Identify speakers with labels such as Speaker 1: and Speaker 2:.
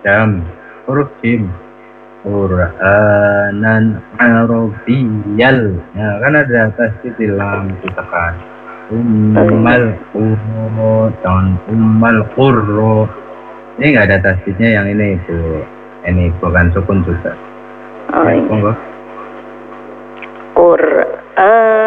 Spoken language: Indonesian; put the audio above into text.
Speaker 1: jam, huruf jim, Qur'anan Arabiyyal. Nah, kan ada tasdid di lam ditekan.
Speaker 2: Oh iya.
Speaker 1: Ummal qurra, jangan ummal qurra. Ini nggak ada tasdidnya yang ini Bu. Ini bukan sukun juga.
Speaker 2: Oh
Speaker 1: Ya,
Speaker 2: iya.
Speaker 1: monggo.
Speaker 2: Qur'an